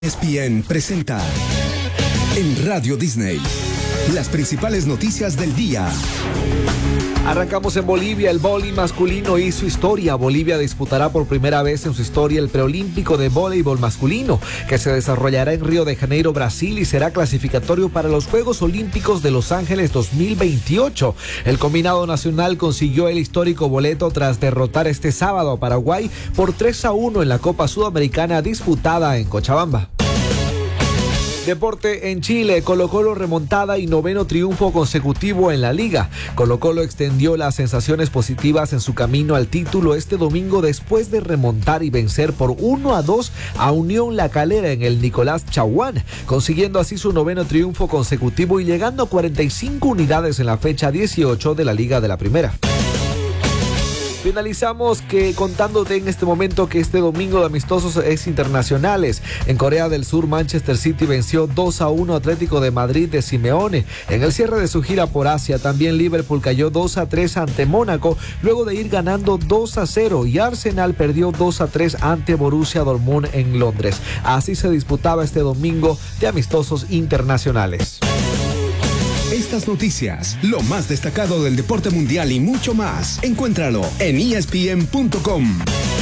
ESPN presenta en Radio Disney las principales noticias del día. Arrancamos en Bolivia. El vóley masculino hizo historia. Bolivia disputará por primera vez en su historia el preolímpico de voleibol masculino, que se desarrollará en Río de Janeiro, Brasil, y será clasificatorio para los Juegos Olímpicos de Los Ángeles 2028. El combinado nacional consiguió el histórico boleto tras derrotar este sábado a Paraguay por 3-1 en la Copa Sudamericana disputada en Cochabamba. Deporte en Chile. Colo-Colo remontada y 9º triunfo consecutivo en la liga. Colo-Colo extendió las sensaciones positivas en su camino al título este domingo después de remontar y vencer por 1-2 a Unión La Calera en el Nicolás Chaguán, consiguiendo así su 9º triunfo consecutivo y llegando a 45 unidades en la fecha 18 de la Liga de la Primera. Finalizamos contándote en este momento que este domingo de amistosos es internacionales. En Corea del Sur, Manchester City venció 2-1 Atlético de Madrid de Simeone. En el cierre de su gira por Asia, también Liverpool cayó 2-3 ante Mónaco, luego de ir ganando 2-0, y Arsenal perdió 2-3 ante Borussia Dortmund en Londres. Así se disputaba este domingo de amistosos internacionales. Estas noticias, lo más destacado del deporte mundial y mucho más, encuéntralo en ESPN.com.